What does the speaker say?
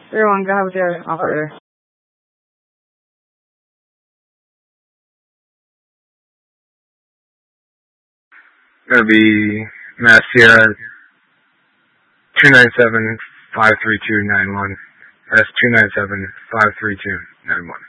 Everyone, go have your operator. Gonna be Mass Sierra 297-532-91. That's 297-532-91.